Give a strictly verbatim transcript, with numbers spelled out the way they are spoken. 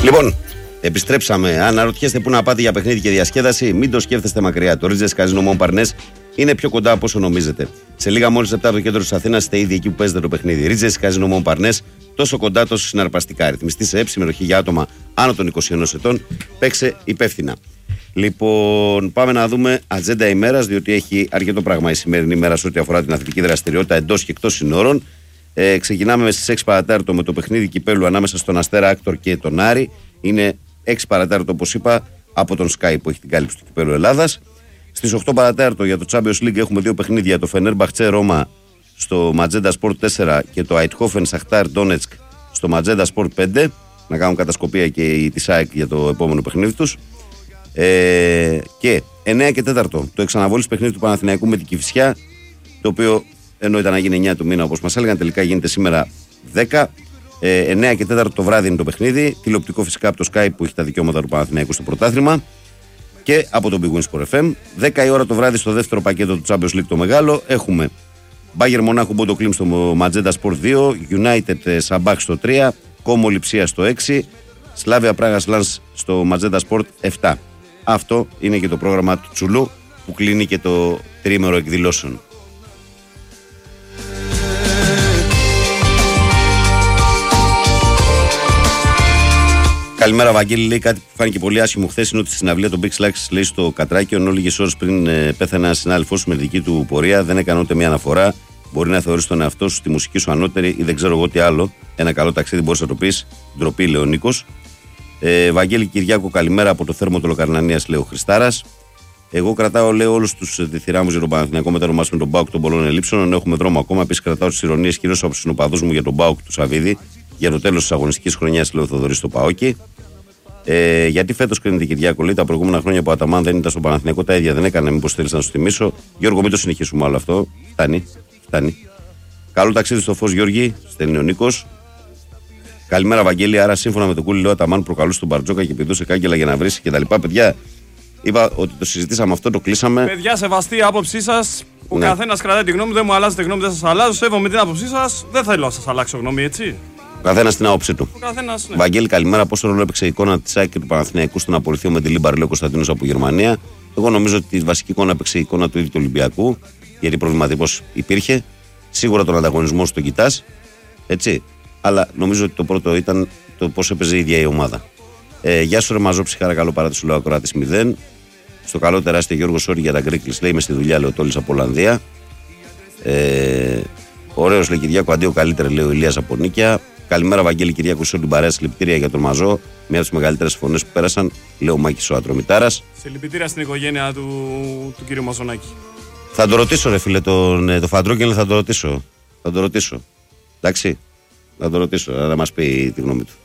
Λοιπόν, επιστρέψαμε. Αν αναρωτιέστε πού να πάτε για παιχνίδι και διασκέδαση, μην το σκέφτεστε μακριά. Το Ρίτζες Καζίνο Μομπαρνές είναι πιο κοντά από όσο νομίζετε. Σε λίγα μόλις λεπτά από το κέντρο της Αθήνας είστε ήδη εκεί που παίζετε το παιχνίδι. Ρίτζες Καζίνο Μομπαρνές, τόσο κοντά, τόσο συναρπαστικά. Ρυθμιστή σε ΕΕΠ, συμμετοχή για άτομα άνω των είκοσι ενός ετών. Παίξε υπεύθυνα. Λοιπόν, πάμε να δούμε ατζέντα ημέρας, διότι έχει αρκετό πράγμα η σημερινή ημέρα σε ό,τι αφορά την αθλητική δραστηριότητα εντός και εκτός συνόρων. Ε, ξεκινάμε στις έξι παρατέταρτο με το παιχνίδι κυπέλου ανάμεσα στον Αστέρα Άκτορ και τον Άρη. Είναι έξι παρατέταρτο, όπως είπα, από τον Sky που έχει την κάλυψη του κυπέλου Ελλάδας. Στις οκτώ παρατέταρτο για το Champions League έχουμε δύο παιχνίδια. Το Φενέρμπαχτσε Ρώμα στο Ματζέντα Sport τέσσερα και το Αιτχόφεν Σαχτάρ Ντόνετσκ στο Ματζέντα Sport πέντε. Να κάνουν κατασκοπία και η της ΑΕΚ για το επόμενο παιχνίδι τους. Ε, και εννέα και τέταρτο το εξαναβόλης παιχνίδι του Παναθηναϊκού με την Κηφισιά, το οποίο ενώ ήταν να γίνει εννέα του μήνα όπως μας έλεγαν, τελικά γίνεται σήμερα δέκα. Ε, εννέα και τέταρτο το βράδυ είναι το παιχνίδι. Τηλεοπτικό φυσικά από το Sky που έχει τα δικαιώματα του Παναθηναϊκού στο πρωτάθλημα και από τον Big Win Sport εφ εμ. δέκα η ώρα το βράδυ στο δεύτερο πακέτο του Champions League το μεγάλο έχουμε Bayern Μονάχου Μπόντο Κλιμ στο Ματζέντα Sport δύο, United Σαμπάχ στο τρία, Κόμο Λιψία στο έξι, Σλάβια Πράγας Λανς στο Ματζέντα Sport επτά. Αυτό είναι και το πρόγραμμα του Τσουλού που κλείνει και το τριήμερο εκδηλώσεων. Καλημέρα, Βαγγέλη. Λέει κάτι που φάνηκε πολύ άσχημο χθες. Είναι ότι στη συναυλία των Big Slacks, λέει στο Κατράκι, ενώ λίγες ώρες πριν ε, πέθανε ένα συνάδελφός σου με δική του πορεία, δεν έκανε ούτε μία αναφορά. Μπορεί να θεωρήσει τον εαυτό σου, τη μουσική σου ανώτερη ή δεν ξέρω εγώ τι άλλο. Ένα καλό ταξίδι μπορεί να το πει. Ντροπή, λέει ο Νίκος. Ε, Βαγγέλη Κυριάκο, καλημέρα από το θέρμο του Λοκαρνανίας, λέει ο Χριστάρας. Εγώ κρατάω, λέω, όλους τους τη θηρά μου για τον Παναθηναϊκό μετά το μάτς με τον Μπάουκ των πολλών ελλείψεων. Ενώ έχουμε δρόμο ακόμα. Επίσης, κρατάω τις ηρωνίες κυρίως από τους συνοπαδούς μου για τον Μπάουκ του Σαββίδη για το τέλος της αγωνιστικής χρονιάς, λέει ο Θοδωρής στο Παόκι. Ε, γιατί φέτος κρίνεται Κυριάκο, λέει, τα προηγούμενα χρόνια που ο Αταμάν δεν ήταν στον Παναθηναϊκό, τα ίδια δεν έκανε. Μήπως θέλεις να σου θυμίσω. Γιώργο, μην το συνεχίσουμε όλο αυτό. Φτάνει. Φτάνει. Καλό ταξίδι στο Φως, Γιώργη, στέλνει ο Νίκος. Καλημέρα, Βαγγέλη. Άρα, σύμφωνα με τον Κούλι, λέω, Αταμάν προκαλούσε τον Μπαρτζόκα και πηδούσε κάγκελα για να βρει κτλ. Παιδιά, είπα ότι το συζητήσαμε αυτό, το κλείσαμε. Παιδιά, σεβαστή η άποψη σας. Ο Ναι. καθένας κρατάει τη γνώμη, δεν μου αλλάζετε γνώμη, δεν σας αλλάζω. Σέβομαι την άποψή σας, δεν θέλω να σας αλλάξω γνώμη, έτσι. Ο καθένας την άποψή του. Ο καθένας, ναι. Βαγγέλη, καλημέρα. Πόσο ρόλο έπαιξε η εικόνα τη ΑΕΚ και του Παναθηναϊκού στον απολυθείο με τη Λίμπαρ, λέει ο Κωνσταντίνος από Γερμανία. Εγώ νομίζω ότι τη βασική εικόνα έπαιξε η εικόνα του ίδιου του Ολυμπιακού, γιατί προβληματικός υπήρχε. Σίγουρα τον ανταγωνισμό σου τον κοιτάς, έτσι. Αλλά νομίζω ότι το πρώτο ήταν το πώς έπαιζε η ίδια η ομάδα. Ε, γεια σου, ρε Μαζόψη, χαρά παρά τη σου λέω ακροάτης μηδέν. Στο καλό τεράστιο Γιώργο Σόρι για τα Γκρίκλης, λέει, είμαι στη δουλειά, λέει ο Τόλης από Ολλανδία. Ε, Ωραίος, λέει, Κυριάκο, αντίο καλύτερα, λέει ο Ηλίας από Νίκαια. Καλημέρα, Βαγγέλη Κυριάκου, σε όλη την παρέα. Συλληπιτήρια για τον Μαζό. Μια από τις μεγαλύτερες φωνές που πέρασαν, λέει ο Μάκης ο Ατρομητάρας. Συλληπιτήρια στην οικογένεια του, του κύριου Μαζονάκη. Θα το ρωτήσω, ρε φίλε, τον το Φαντρόκελ, θα το ρωτήσω. Θα το ρωτήσω. Εντάξει, θα το ρωτήσω, να μας πει τη γνώμη του.